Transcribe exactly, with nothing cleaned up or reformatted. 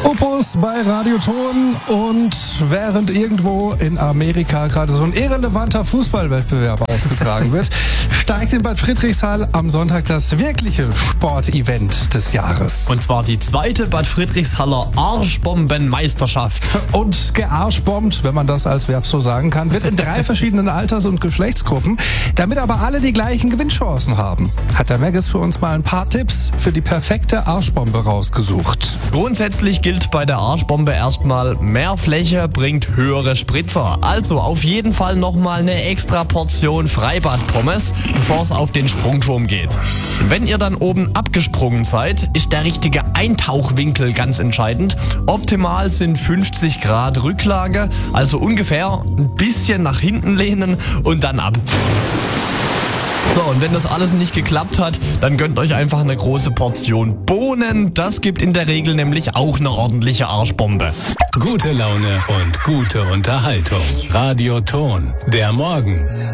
Opus bei Radioton, und während irgendwo in Amerika gerade so ein irrelevanter Fußballwettbewerb ausgetragen wird, steigt in Bad Friedrichshall am Sonntag das wirkliche Sportevent des Jahres. Und zwar die zweite Bad Friedrichshaller Arschbombenmeisterschaft. Und gearschbombt, wenn man das als Verb so sagen kann, wird in drei verschiedenen Alters- und Geschlechtsgruppen, damit aber alle die gleichen Gewinnchancen haben. Hat der Maggis für uns mal ein paar Tipps für die perfekte Arschbombe rausgesucht. Grundsätzlich gilt bei der Arschbombe erstmal, mehr Fläche bringt höhere Spritzer. Also auf jeden Fall nochmal eine extra Portion Freibad-Pommes, bevor es auf den Sprungturm geht. Wenn ihr dann oben abgesprungen seid, ist der richtige Eintauchwinkel ganz entscheidend. Optimal sind fünfzig Grad Rücklage, also ungefähr ein bisschen nach hinten lehnen und dann ab. So, und wenn das alles nicht geklappt hat, dann gönnt euch einfach eine große Portion Bohnen. Das gibt in der Regel nämlich auch eine ordentliche Arschbombe. Gute Laune und gute Unterhaltung. Radioton, der Morgen.